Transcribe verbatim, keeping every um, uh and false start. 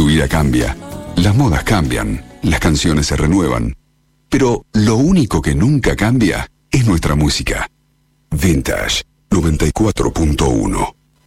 Tu vida cambia, las modas cambian, las canciones se renuevan, pero lo único que nunca cambia es nuestra música. Vintage noventa y cuatro punto uno.